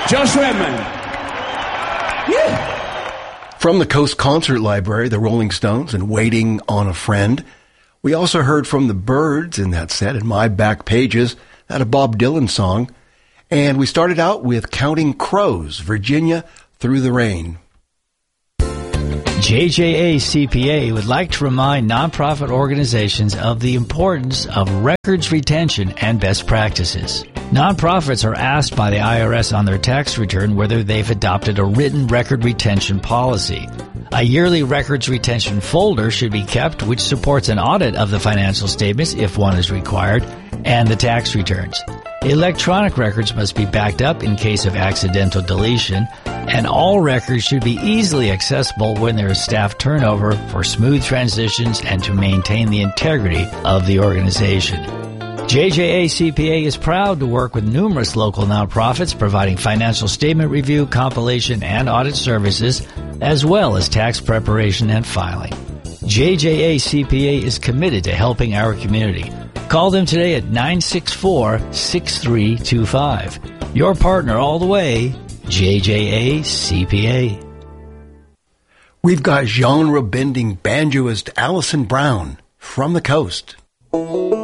Josh Redman. Yeah. From the Coast Concert Library, the Rolling Stones, and Waiting on a Friend. We also heard from the Byrds in that set, and My Back Pages, that a Bob Dylan song. And we started out with Counting Crows, Virginia Through the Rain. JJA CPA would like to remind nonprofit organizations of the importance of records retention and best practices. Nonprofits are asked by the IRS on their tax return whether they've adopted a written record retention policy. A yearly records retention folder should be kept, which supports an audit of the financial statements if one is required, and the tax returns. Electronic records must be backed up in case of accidental deletion, and all records should be easily accessible when there is staff turnover for smooth transitions and to maintain the integrity of the organization. JJA CPA is proud to work with numerous local nonprofits providing financial statement review, compilation, and audit services, as well as tax preparation and filing. JJA CPA is committed to helping our community. Call them today at 964-6325. Your partner all the way, JJA CPA. We've got genre-bending banjoist Allison Brown from the coast.